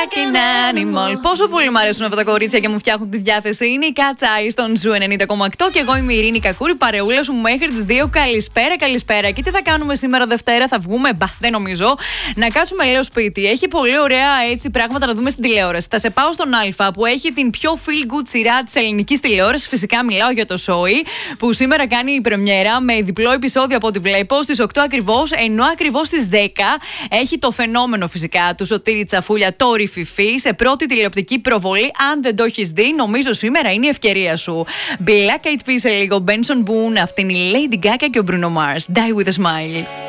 like an animal. Πόσο πολύ μου αρέσουν αυτά τα κορίτσια και μου φτιάχνουν τη διάθεση. Είναι η Cat's Eye στον Ζου 90,8 και εγώ είμαι η Ειρήνη Κακούρη, παρεούλα σου μέχρι τις 2. Καλησπέρα, καλησπέρα. Και τι θα κάνουμε σήμερα Δευτέρα, θα βγούμε, δεν νομίζω, να κάτσουμε λέω σπίτι. Έχει πολύ ωραία έτσι πράγματα να δούμε στην τηλεόραση. Θα σε πάω στον Α που έχει την πιο feel good σειρά της ελληνικής τηλεόρασης. Φυσικά μιλάω για το Σόι που σήμερα κάνει η πρεμιέρα με διπλό επεισόδιο από ό,τι βλέπω στις 8 ακριβώς, ενώ ακριβώς στις 10 έχει το φαινόμενο φυσικά του Σωτήρη Τσαφούλια, το Ρηφιφί, σε πρώτη τηλεοπτική προβολή. Αν δεν το έχεις δει, νομίζω σήμερα είναι η ευκαιρία σου. Black Eyed Peas σε λίγο, Benson Boone, αυτή είναι η Lady Gaga και ο Bruno Mars. Die with a Smile.